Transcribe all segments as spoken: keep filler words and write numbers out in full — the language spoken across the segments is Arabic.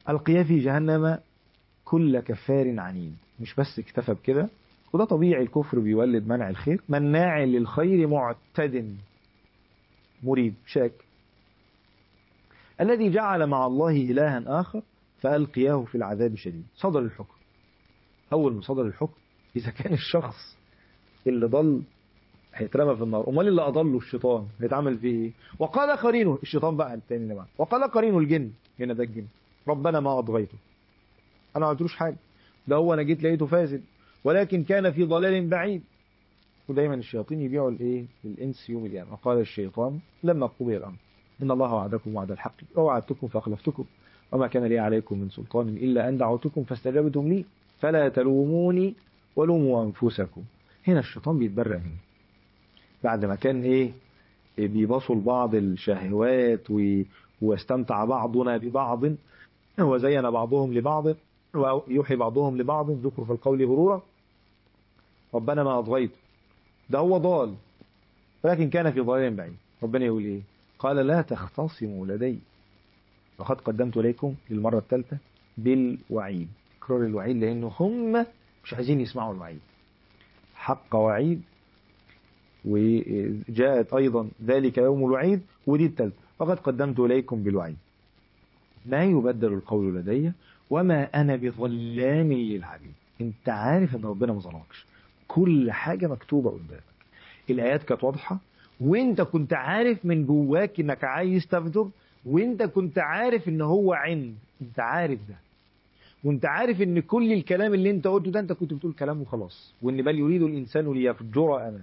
ألقيا في جهنم كل كفار عنيد. مش بس اكتفى بكده، وده طبيعي، الكفر بيولد منع الخير، مناع للخير معتد مريب شاك، الذي جعل مع الله إلها آخر فألقياه في العذاب الشديد. صدر الحكم. أول ما صدر الحكم، إذا كان الشخص اللي ضل هيترمى في النار، أمال اللي أضله الشيطان هيتعمل فيه إيه؟ وقال قرينه، الشيطان بقى التاني اللي معاه، وقال قرينه الجن، هنا ده الجن، ربنا ما أطغيته، أنا ما عملتلوش حاجة، ده هو أنا جيت لقيته فاسد ولكن كان في ضلال بعيد. ودايما الشياطين يبيعوا الايه الانس يوم القيامه. وقال الشيطان لما قضي الامر ان الله وعدكم وعد الحق ووعدتكم فاخلفتكم وما كان لي عليكم من سلطان الا ان دعوتكم فاستجبتم لي فلا تلوموني ولوموا انفسكم. هنا الشيطان بيتبرأ منه بعد ما كان ايه بيبصوا لبعض الشهوات واستمتع بعضنا ببعض وزين بعضهم لبعض ويوحي بعضهم لبعض ذكر في القول غرورا. ربنا ما أطغيته، ده هو ضال ولكن كان في ضلال بعيد. ربنا يقول ايه؟ قال لا تختصموا لدي وقد قدمت إليكم للمرة الثالثة بالوعيد. تكرار الوعيد لأنه هم مش عايزين يسمعوا الوعيد، حق وعيد. وجاءت أيضا ذلك يوم الوعيد، ودي الثالثة وقد قدمت إليكم بالوعيد ما يبدل القول لدي وما أنا بظلام للعبيد. انت عارف ان ربنا ما ظلمكش، كل حاجة مكتوبة قدامك، الآيات كانت واضحة، وانت كنت عارف من جواك انك عايز تفجر، وانت كنت عارف ان هو عند، انت عارف ده، وانت عارف ان كل الكلام اللي انت قلته ده انت كنت بتقول كلام وخلاص، وان بل يريد الانسان ليفجر امامه.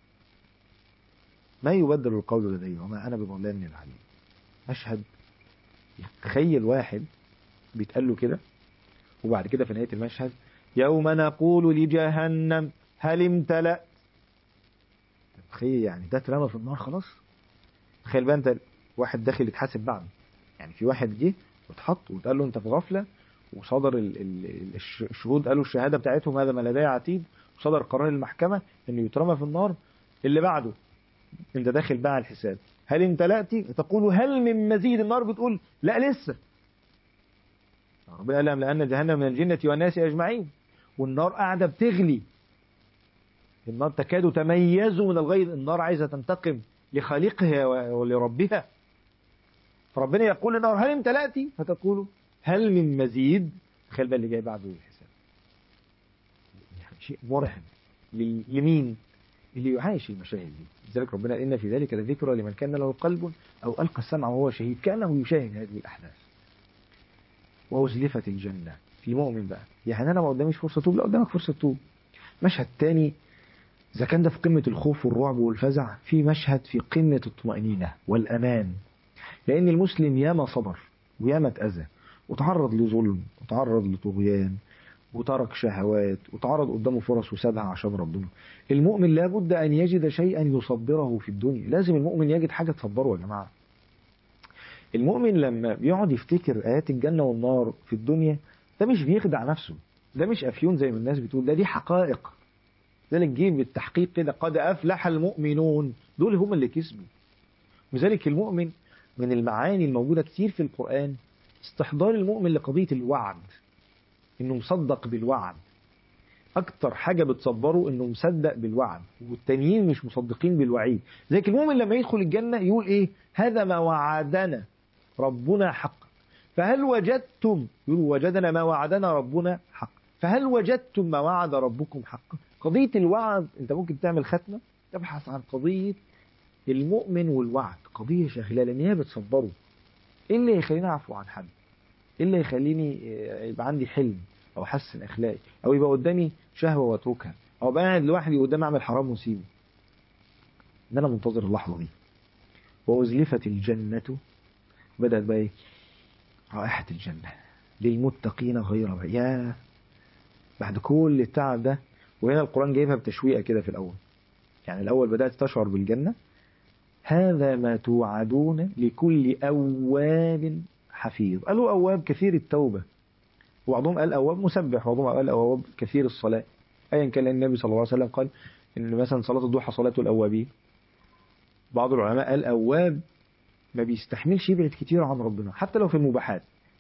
ما يبدل القول لدي وما انا بظلام للعبيد. مشهد تخيل واحد بيتقال له كده، وبعد كده في نهاية المشهد يوم نقول لجهنم هل امتلأت. تخيل يعني ده اترمى في النار خلاص. تخيل بقى انت واحد داخل يتحاسب بعد، يعني في واحد جه واتحط واتقال له انت في غفلة، وصدر ال ال الشهود قالوا الشهادة بتاعتهم هذا ما لدي عتيد، وصدر قرار المحكمة انه يترمى في النار. اللي بعده انت داخل بقى على الحساب، هل امتلأت؟ تقول هل من مزيد. النار بتقول لا لسه. ربنا قال لأن جهنم من الجنة والناس أجمعين، والنار قاعدة بتغلي، النار تكاد تميز من الغيظ، النار عايزة تنتقم لخالقها ولربها. فربنا يقول للنار هل امتلأت؟ فتقول هل من مزيد. تخيل بقى اللي جاي بعده الحساب، يعني شيء مرعب لمين؟ اللي يعايش المشاهد دي. لذلك ربنا قال إن في ذلك لذكرى لمن كان له قلب أو ألقى السمع وهو شهيد، كأنه يشاهد هذه الأحداث. وأزلفت الجنة في مؤمن بقى، يعني أنا ما قداميش فرصة توب، لا قدامك فرصة توب. مشهد تاني إذا كان ده في قمة الخوف والرعب والفزع، في مشهد في قمة الطمأنينة والأمان، لأن المسلم ياما صبر وياما اتأذى وتعرض لظلم وتعرض لطغيان وترك شهوات وتعرض قدامه فرص وسابها عشان ربنا. المؤمن لابد أن يجد شيئا يصبره في الدنيا، لازم المؤمن يجد حاجة تصبره يا جماعة. المؤمن لما بيقعد يفتكر آيات الجنة والنار في الدنيا، ده مش بيخدع نفسه، ده مش أفيون زي ما الناس بتقول، ده دي حقائق. ذلك جيب بالتحقيق كده قد أفلح المؤمنون، دول هم اللي كسبوا. وذلك المؤمن من المعاني الموجودة كتير في القرآن استحضار المؤمن لقضية الوعد، إنه مصدق بالوعد. أكتر حاجة بتصبره إنه مصدق بالوعد، والتانيين مش مصدقين بالوعيد. ذلك المؤمن لما يدخل الجنة يقول إيه؟ هذا ما وعدنا ربنا حقا فهل وجدتم، يقولوا وجدنا ما وعدنا ربنا حقا فهل وجدتم ما وعد ربكم حقا. قضية الوعد أنت ممكن تعمل ختمة تبحث عن قضية المؤمن والوعد، قضية شاغلة لأن هي بتصبره. إيه اللي يخليني أعفو عن حد؟ إيه اللي يخليني يبقى عندي حلم أو أحسن أخلاقي، أو يبقى قدامي شهوة وأتركها، أو أبقى قاعد لوحدي قدامي أعمل حرام وأسيبه؟ إن أنا منتظر اللحظة دي. وأزلفت الجنة، بدأت بقى إيه؟ رائحة الجنة للمتقين غير بعيد. يا بعد كل التعب ده، وهنا القرآن جايبها بتشويقة كده في الأول، يعني الأول بدأت تشعر بالجنة. هذا ما توعدون لكل أواب حفيظ. قالوا أواب كثير التوبة، وبعضهم قال أواب مسبح، وبعضهم قال أواب كثير الصلاة. أيا كان النبي صلى الله عليه وسلم قال إن مثلا صلاة الضحى صلاة الأوابين. بعض العلماء قال أواب ما بيستحملش يبعد كتير عن ربنا حتى لو في المباحات،